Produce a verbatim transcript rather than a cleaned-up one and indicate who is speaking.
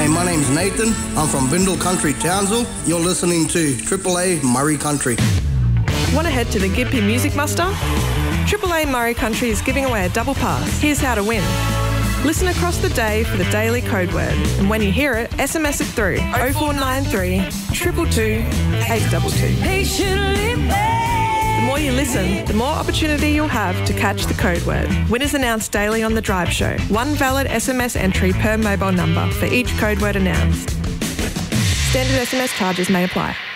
Speaker 1: Hey, my name's Nathan. I'm from Vindal Country, Townsville. You're listening to Triple A Murray Country.
Speaker 2: Want to head to the Gympie Music Muster? Triple A Murray Country is giving away a double pass. Here's how to win. Listen across the day for the daily code word, and when you hear it, S M S it through oh four nine three, two two two, eight two two. The more you listen, the more opportunity you'll have to catch the code word. Winners announced daily on The Drive Show. One valid S M S entry per mobile number for each code word announced. Standard S M S charges may apply.